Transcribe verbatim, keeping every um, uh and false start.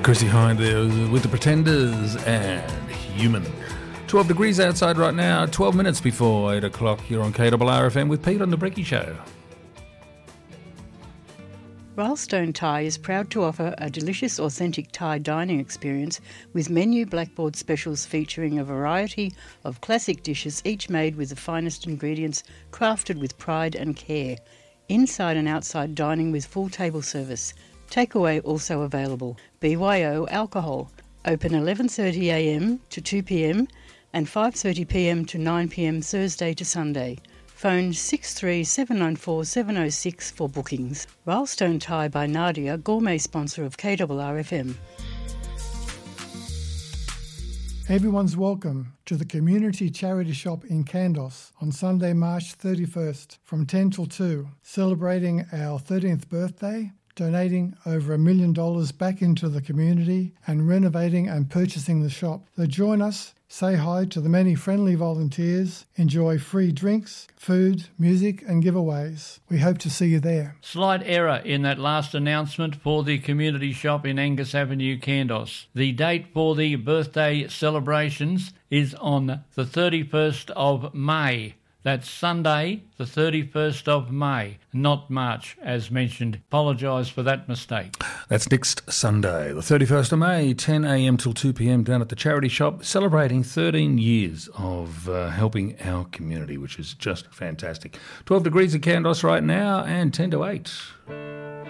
Chrissy Hyde there with the Pretenders and Human. twelve degrees outside right now, twelve minutes before eight o'clock. You're on K R R F M with Pete on the Brecky Show. Rylestone Thai is proud to offer a delicious, authentic Thai dining experience with menu blackboard specials featuring a variety of classic dishes, each made with the finest ingredients, crafted with pride and care. Inside and outside dining with full table service. Takeaway also available. B Y O alcohol. Open eleven thirty a m to two p m and five thirty p m to nine p m Thursday to Sunday. Phone six three seven nine four seven oh six for bookings. Rylestone Thai by Nadia, gourmet sponsor of K R R F M. Everyone's welcome to the Community Charity Shop in Kandos on Sunday, March thirty-first from ten till two, celebrating our thirteenth birthday, donating over a million dollars back into the community and renovating and purchasing the shop. So join us, say hi to the many friendly volunteers, enjoy free drinks, food, music and giveaways. We hope to see you there. Slight error in that last announcement for the community shop in Angus Avenue, Kandos. The date for the birthday celebrations is on the thirty-first of May. That's Sunday, the thirty-first of May, not March, as mentioned. Apologise for that mistake. That's next Sunday, the thirty-first of May, ten a m till two p m down at the charity shop, celebrating thirteen years of uh, helping our community, which is just fantastic. twelve degrees at Kandos right now and ten to eight.